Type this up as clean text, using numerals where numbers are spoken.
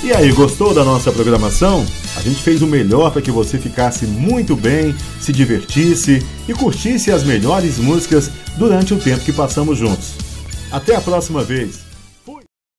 E aí, gostou da nossa programação? A gente fez o melhor para que você ficasse muito bem, se divertisse e curtisse as melhores músicas durante o tempo que passamos juntos. Até a próxima vez!